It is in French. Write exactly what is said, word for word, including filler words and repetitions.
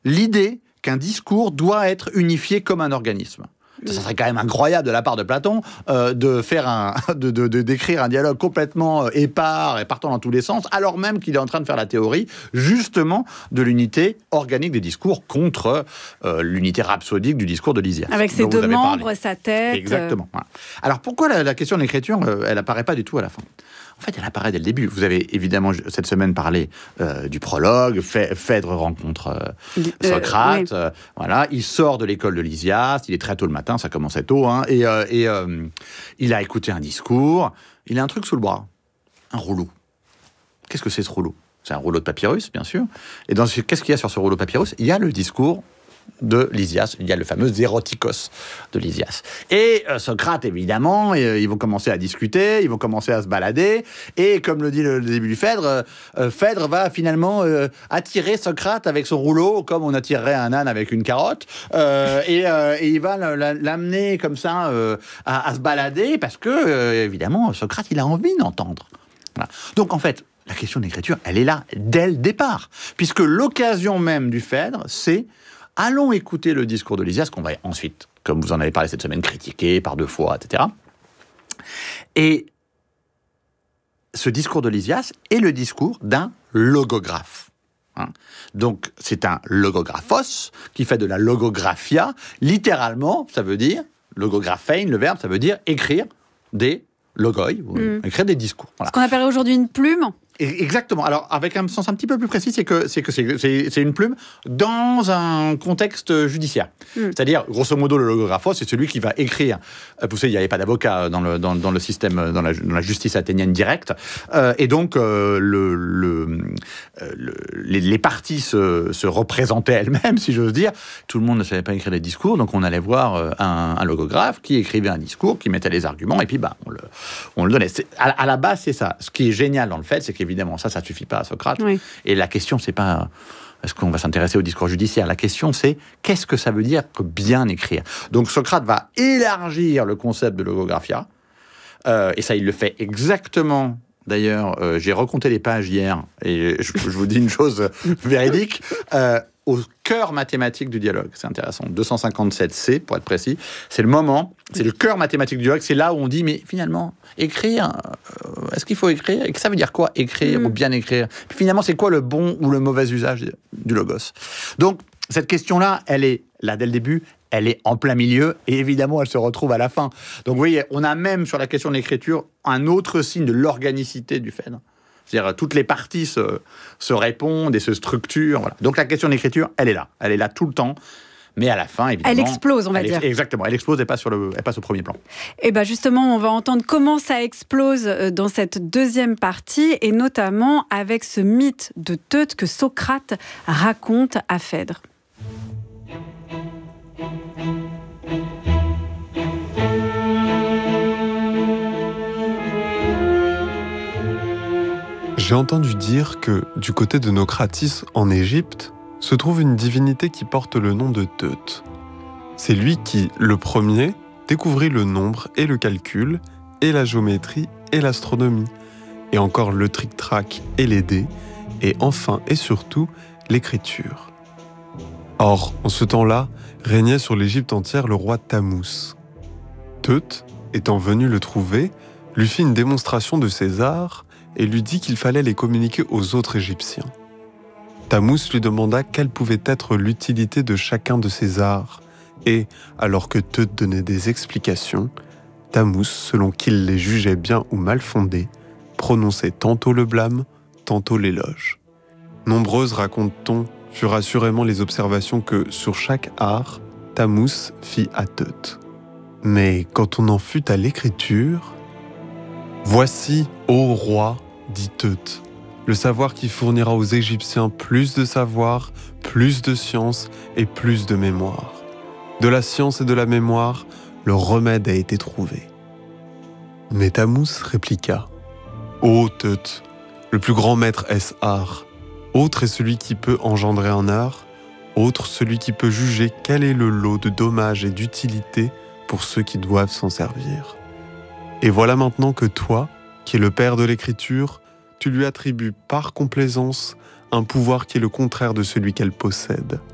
l'idée qu'un discours doit être unifié comme un organisme. Ça serait quand même incroyable de la part de Platon euh, de faire un, de, de, de d'écrire un dialogue complètement épars et partant dans tous les sens, alors même qu'il est en train de faire la théorie justement de l'unité organique des discours contre euh, l'unité rhapsodique du discours de Lysias. Avec ses deux membres, sa tête. Exactement. Voilà. Alors pourquoi la, la question de l'écriture, euh, elle apparaît pas du tout à la fin ? En fait, elle apparaît dès le début. Vous avez évidemment cette semaine parlé euh, du prologue. Phèdre rencontre euh, Socrate. Euh, oui. euh, voilà, il sort de l'école de Lysias. Il est très tôt le matin, ça commençait tôt. Hein, et euh, et euh, il a écouté un discours. Il a un truc sous le bras, un rouleau. Qu'est-ce que c'est ce rouleau ? C'est un rouleau de papyrus, bien sûr. Et dans ce, qu'est-ce qu'il y a sur ce rouleau de papyrus ? Il y a le discours de Lysias, il y a le fameux Zérotikos de Lysias. Et euh, Socrate, évidemment, euh, ils vont commencer à discuter, ils vont commencer à se balader, et comme le dit le, le début du Phèdre, euh, Phèdre va finalement euh, attirer Socrate avec son rouleau, comme on attirerait un âne avec une carotte, euh, et, euh, et il va l'amener comme ça euh, à, à se balader, parce que, euh, évidemment, Socrate, il a envie d'entendre. Voilà. Donc, en fait, la question de l'écriture, elle est là dès le départ, puisque l'occasion même du Phèdre, c'est allons écouter le discours de Lysias, qu'on va ensuite, comme vous en avez parlé cette semaine, critiquer par deux fois, et cetera. Et ce discours de Lysias est le discours d'un logographe. Hein. Donc, c'est un logographos qui fait de la logographia. Littéralement, ça veut dire, logographein, le verbe, ça veut dire écrire des logoi, mmh. écrire des discours. Voilà. Ce qu'on appellerait aujourd'hui une plume. Exactement. Alors, avec un sens un petit peu plus précis, c'est que c'est que c'est, c'est, c'est une plume dans un contexte judiciaire. Mm. C'est-à-dire, grosso modo, le logographos, c'est celui qui va écrire. Vous savez, il n'y avait pas d'avocat dans le dans, dans le système, dans la, dans la justice athénienne directe, euh, et donc euh, le, le, le les, les parties se, se représentaient elles-mêmes, si j'ose dire. Tout le monde ne savait pas écrire des discours, donc on allait voir un, un logographe qui écrivait un discours, qui mettait les arguments, et puis bah on le on le donnait. C'est, à, à la base, c'est ça. Ce qui est génial dans le fait, c'est que évidemment, ça, ça ne suffit pas à Socrate. Oui. Et la question, c'est pas est-ce qu'on va s'intéresser au discours judiciaire. La question, c'est qu'est-ce que ça veut dire que bien écrire. Donc, Socrate va élargir le concept de logographia. Euh, et ça, il le fait exactement. D'ailleurs, euh, j'ai recompté les pages hier, et je, je vous dis une chose véridique. Euh, au cœur mathématique du dialogue, c'est intéressant. deux cent cinquante-sept C, pour être précis. C'est le moment, c'est le cœur mathématique du dialogue. C'est là où on dit, mais finalement, écrire, euh, est-ce qu'il faut écrire ? Et que ça veut dire quoi, écrire mmh. ou bien écrire ? Puis finalement, c'est quoi le bon ou le mauvais usage du logos ? Donc, cette question-là, elle est là dès le début, elle est en plein milieu, et évidemment, elle se retrouve à la fin. Donc, vous voyez, on a même sur la question de l'écriture un autre signe de l'organicité du Phèdre. C'est-à-dire, toutes les parties se, se répondent et se structurent. Voilà. Donc, la question de l'écriture, elle est là. Elle est là tout le temps. Mais à la fin, évidemment... Elle explose, on va elle dire. Ex- exactement. Elle explose et passe, sur le, elle passe au premier plan. Et bien, justement, on va entendre comment ça explose dans cette deuxième partie, et notamment avec ce mythe de Teute que Socrate raconte à Phèdre. J'ai entendu dire que, du côté de Naucratis, en Égypte, se trouve une divinité qui porte le nom de Teute. C'est lui qui, le premier, découvrit le nombre et le calcul, et la géométrie et l'astronomie, et encore le tric-trac et les dés, et enfin et surtout l'écriture. Or, en ce temps-là, régnait sur l'Égypte entière le roi Thammuz. Teute, étant venu le trouver, lui fit une démonstration de ses arts, et lui dit qu'il fallait les communiquer aux autres Égyptiens. Thammuz lui demanda quelle pouvait être l'utilité de chacun de ces arts, et, alors que Teute donnait des explications, Thammuz, selon qu'il les jugeait bien ou mal fondées, prononçait tantôt le blâme, tantôt l'éloge. Nombreuses, raconte-t-on, furent assurément les observations que, sur chaque art, Thammuz fit à Teute. Mais quand on en fut à l'écriture, « Voici, ô roi, dit Teute, le savoir qui fournira aux Égyptiens plus de savoir, plus de science et plus de mémoire. De la science et de la mémoire, le remède a été trouvé. » Mais Thammuz répliqua : « Ô Teute, le plus grand maître est-ce art. Autre est celui qui peut engendrer un art, autre celui qui peut juger quel est le lot de dommages et d'utilité pour ceux qui doivent s'en servir. Et voilà maintenant que toi, qui es le père de l'écriture, tu lui attribues par complaisance un pouvoir qui est le contraire de celui qu'elle possède.